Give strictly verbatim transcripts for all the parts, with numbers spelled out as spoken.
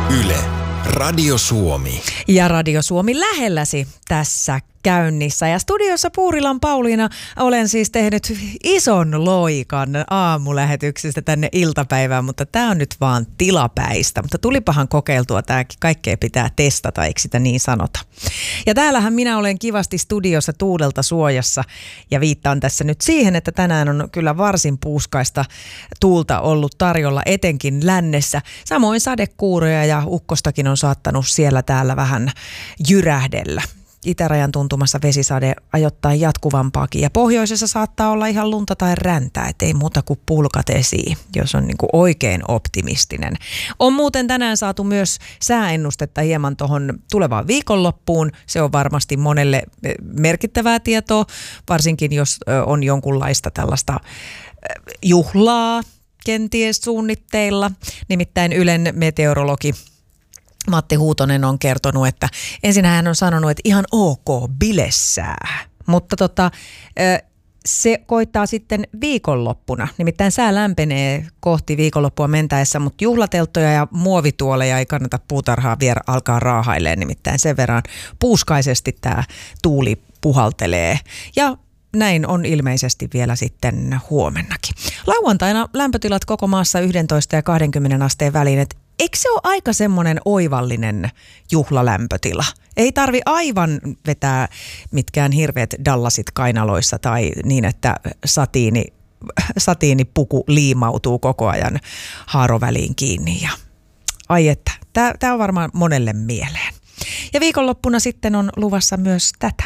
Yle, Radio Suomi. Ja Radio Suomi lähelläsi tässä käynnissä. Ja studiossa Puurilan Pauliina olen siis tehnyt ison loikan aamulähetyksestä tänne iltapäivään, mutta tämä on nyt vaan tilapäistä. Mutta tulipahan kokeiltua, tämä kaikkea pitää testata, eikö sitä niin sanota. Ja täällähän minä olen kivasti studiossa tuulelta suojassa ja viittaan tässä nyt siihen, että tänään on kyllä varsin puuskaista tuulta ollut tarjolla etenkin lännessä. Samoin sadekuuroja ja ukkostakin on saattanut siellä täällä vähän jyrähdellä. Itärajan tuntumassa vesisade ajoittain jatkuvampaakin ja pohjoisessa saattaa olla ihan lunta tai räntää, ettei muuta kuin pulkat esiin, jos on niin kuin oikein optimistinen. On muuten tänään saatu myös sääennustetta hieman tuohon tulevaan viikonloppuun. Se on varmasti monelle merkittävää tietoa, varsinkin jos on jonkunlaista tällaista juhlaa kenties suunnitteilla. Nimittäin Ylen meteorologi Matti Huutonen on kertonut, että ensin hän on sanonut, että ihan ok, bilessää, mutta tota, se koittaa sitten viikonloppuna. Nimittäin sää lämpenee kohti viikonloppua mentäessä, mutta juhlatelttoja ja muovituoleja ei kannata puutarhaa vielä alkaa raahailemaan. Nimittäin sen verran puuskaisesti tämä tuuli puhaltelee ja näin on ilmeisesti vielä sitten huomennakin. Lauantaina lämpötilat koko maassa yksitoista ja kaksikymmentä asteen väliin, että eikö se ole aika semmoinen oivallinen juhlalämpötila? Ei tarvi aivan vetää mitkään hirveät dallasit kainaloissa tai niin, että satiini, satiinipuku liimautuu koko ajan haaroväliin kiinni. Ja, ai että, tämä on varmaan monelle mieleen. Ja viikonloppuna sitten on luvassa myös tätä.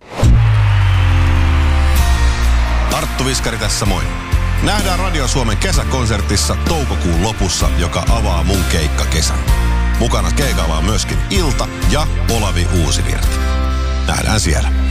Arttu Viskari tässä moi. Nähdään Radio Suomen kesäkonsertissa toukokuun lopussa, joka avaa mun keikkakesän. Mukana keikalla on myöskin Ilta ja Olavi Uusivirta. Nähdään siellä.